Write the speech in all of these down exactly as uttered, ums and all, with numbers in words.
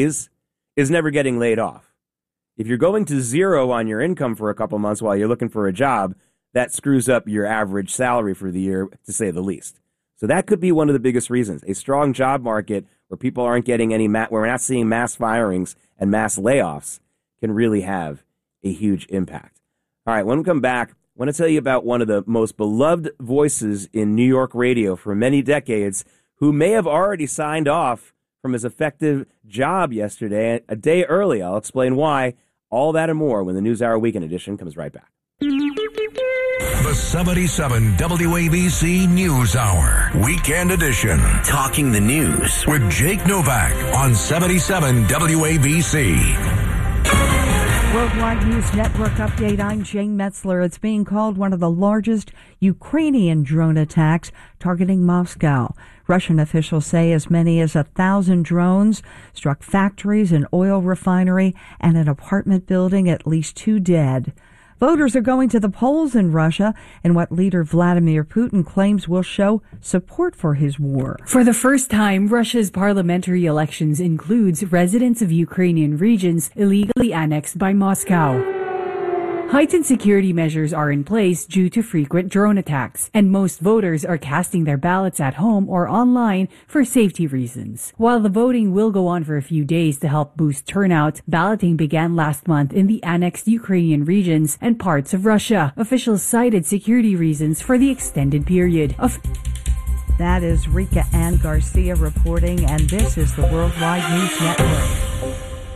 is never getting laid off. If you're going to zero on your income for a couple months while you're looking for a job, that screws up your average salary for the year, to say the least. So that could be one of the biggest reasons. A strong job market where people aren't getting any, ma- where we're not seeing mass firings and mass layoffs can really have a huge impact. All right, when we come back, I want to tell you about one of the most beloved voices in New York radio for many decades who may have already signed off from his effective job yesterday, a day early. I'll explain why. All that and more when the NewsHour Weekend Edition comes right back. The seventy-seven W A B C News Hour Weekend Edition. Talking the news with Jake Novak on seventy-seven W A B C. Worldwide News Network update. I'm Jane Metzler. It's being called one of the largest Ukrainian drone attacks targeting Moscow. Russian officials say as many as a thousand drones struck factories, an oil refinery, and an apartment building, at least two dead. Voters are going to the polls in Russia in what leader Vladimir Putin claims will show support for his war. For the first time, Russia's parliamentary elections includes residents of Ukrainian regions illegally annexed by Moscow. Heightened security measures are in place due to frequent drone attacks, and most voters are casting their ballots at home or online for safety reasons. While the voting will go on for a few days to help boost turnout, balloting began last month in the annexed Ukrainian regions and parts of Russia. Officials cited security reasons for the extended period. Of That is Rika Ann Garcia reporting, and this is the Worldwide News Network.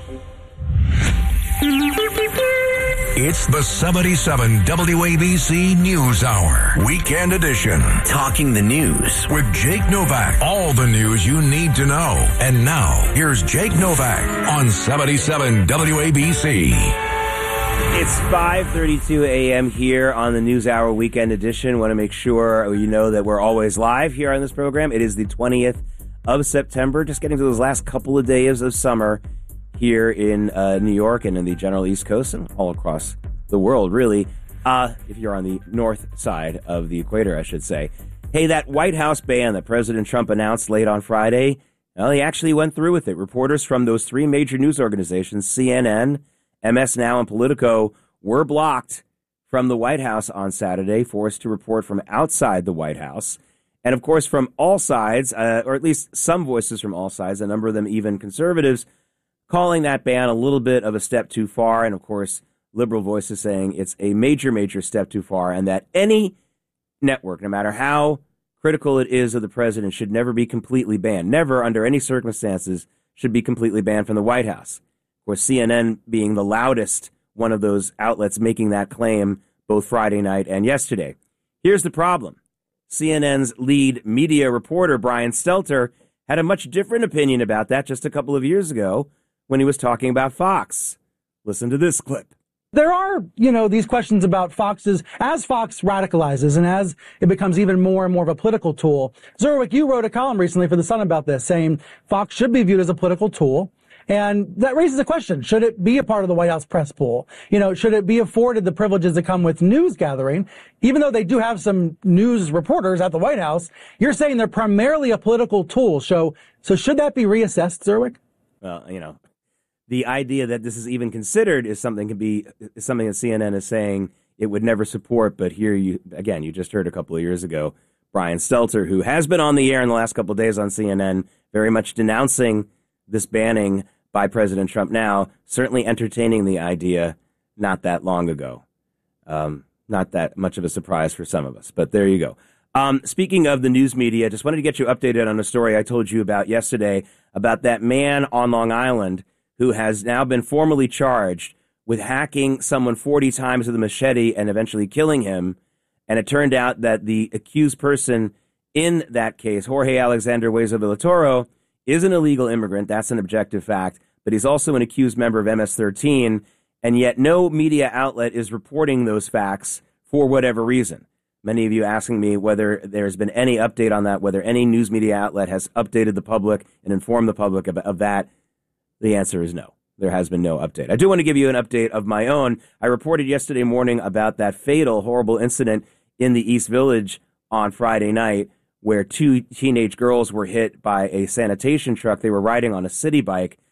It's the seventy-seven W A B C News Hour Weekend Edition. Talking the news with Jake Novak. All the news you need to know. And now, here's Jake Novak on seventy-seven W A B C. It's five thirty-two a.m. here on the News Hour Weekend Edition. Want to make sure you know that we're always live here on this program. It is the twentieth of September, just getting to those last couple of days of summer here in uh, New York and in the general East Coast and all across the world, really, uh, if you're on the north side of the equator, I should say. Hey, that White House ban that President Trump announced late on Friday, well, he actually went through with it. Reporters from those three major news organizations, C N N, M S Now, and Politico, were blocked from the White House on Saturday, forced to report from outside the White House. And, of course, from all sides, uh, or at least some voices from all sides, a number of them even conservatives, calling that ban a little bit of a step too far. And, of course, liberal voices saying it's a major, major step too far, and that any network, no matter how critical it is of the president, should never be completely banned. Never, under any circumstances, should be completely banned from the White House. Of course, C N N being the loudest one of those outlets making that claim both Friday night and yesterday. Here's the problem. C N N's lead media reporter, Brian Stelter, had a much different opinion about that just a couple of years ago when he was talking about Fox. Listen to this clip. There are, you know, these questions about Fox's, as Fox radicalizes and as it becomes even more and more of a political tool. Zerwick, you wrote a column recently for The Sun about this, saying Fox should be viewed as a political tool. And that raises a question. Should it be a part of the White House press pool? You know, should it be afforded the privileges that come with news gathering? Even though they do have some news reporters at the White House, you're saying they're primarily a political tool. So, so should that be reassessed, Zerwick? Well, you know, the idea that this is even considered is something can be is something that C N N is saying it would never support. But here you again, you just heard a couple of years ago, Brian Stelter, who has been on the air in the last couple of days on C N N, very much denouncing this banning by President Trump now, certainly entertaining the idea not that long ago. Um, not that much of a surprise for some of us, but there you go. Um, speaking of the news media, just wanted to get you updated on a story I told you about yesterday about that man on Long Island who has now been formally charged with hacking someone forty times with a machete and eventually killing him. And it turned out that the accused person in that case, Jorge Alexander Hueso Villatoro, is an illegal immigrant. That's an objective fact. But he's also an accused member of M S thirteen. And yet no media outlet is reporting those facts for whatever reason. Many of you asking me whether there's been any update on that, whether any news media outlet has updated the public and informed the public of, of that. The answer is no. There has been no update. I do want to give you an update of my own. I reported yesterday morning about that fatal, horrible incident in the East Village on Friday night where two teenage girls were hit by a sanitation truck. They were riding on a city bike.